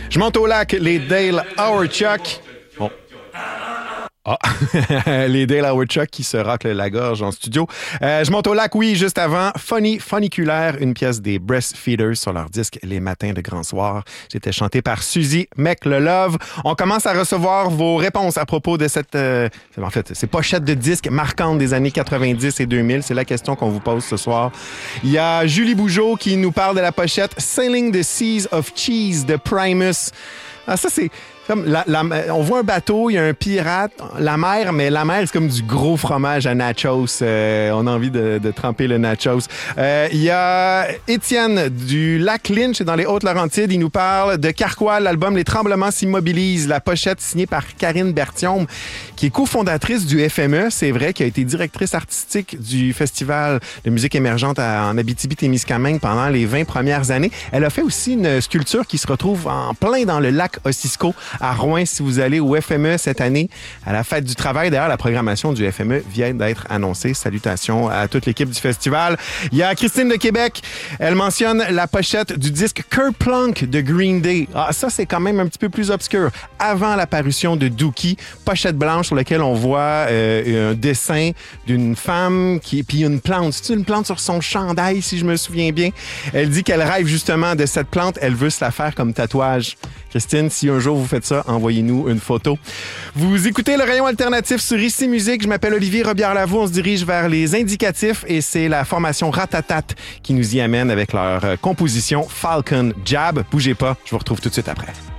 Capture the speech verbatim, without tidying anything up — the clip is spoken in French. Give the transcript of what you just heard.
Je monte au lac, les Dale Howard-Chuck. Oh. Ah, les Dale Howard-Chuck qui se raclent la gorge en studio. Euh, je monte au lac, oui, juste avant. Funny, Funiculaire, une pièce des Breastfeeders sur leur disque Les Matins de Grand Soir. J'étais chanté par Suzy McLelove. On commence à recevoir vos réponses à propos de cette, euh, en fait, ces pochettes de disques marquantes des années quatre-vingt-dix et deux mille. C'est la question qu'on vous pose ce soir. Il y a Julie Bougeaud qui nous parle de la pochette Sailing the Seas of Cheese de Primus. Ah, ça, c'est... Comme la, la, on voit un bateau, il y a un pirate, la mer, mais la mer, c'est comme du gros fromage à nachos. Euh, on a envie de, de tremper le nachos. Euh, il y a Étienne du Lac Lynch dans les Hautes-Laurentides. Il nous parle de Carquois, l'album Les Tremblements s'immobilisent. La pochette signée par Karine Berthiaume, qui est cofondatrice du F M E, c'est vrai, qui a été directrice artistique du Festival de musique émergente à, en Abitibi-Témiscamingue pendant les vingt premières années. Elle a fait aussi une sculpture qui se retrouve en plein dans le lac Ossisco à Rouen, si vous allez au F M E cette année, à la Fête du Travail. D'ailleurs, la programmation du F M E vient d'être annoncée. Salutations à toute l'équipe du festival. Il y a Christine de Québec. Elle mentionne la pochette du disque Kerplunk de Green Day. Ah, ça, c'est quand même un petit peu plus obscur. Avant la parution de Dookie, pochette blanche sur laquelle on voit euh, un dessin d'une femme qui puis une plante. C'est une plante sur son chandail, si je me souviens bien. Elle dit qu'elle rêve justement de cette plante. Elle veut se la faire comme tatouage. Christine, si un jour vous faites ça, envoyez-nous une photo. Vous écoutez le rayon alternatif sur Ici Musique. Je m'appelle Olivier Robillard-Lavaux. On se dirige vers les indicatifs et c'est la formation Ratatat qui nous y amène avec leur composition Falcon Jab. Bougez pas, je vous retrouve tout de suite après.